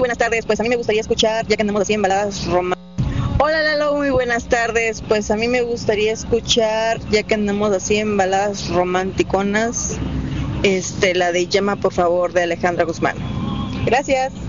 buenas tardes. Pues a mí me gustaría escuchar, ya que andamos así en baladas románticas. Hola Lalo, muy buenas tardes. Pues a mí me gustaría escuchar, ya que andamos así en baladas romanticonas, la de Llama por favor de Alejandra Guzmán. Gracias.